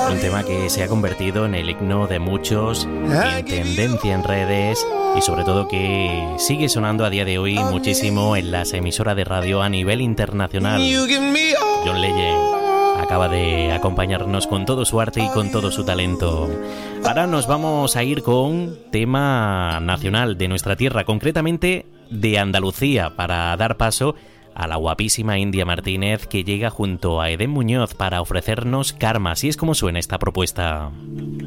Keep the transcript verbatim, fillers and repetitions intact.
Un tema que se ha convertido en el himno de muchos, en tendencia en redes y sobre todo que sigue sonando a día de hoy muchísimo en las emisoras de radio a nivel internacional. John Legend acaba de acompañarnos con todo su arte y con todo su talento. Ahora nos vamos a ir con tema nacional de nuestra tierra, concretamente de Andalucía, para dar paso a la guapísima India Martínez, que llega junto a Edén Muñoz para ofrecernos Karma. Así es como suena esta propuesta.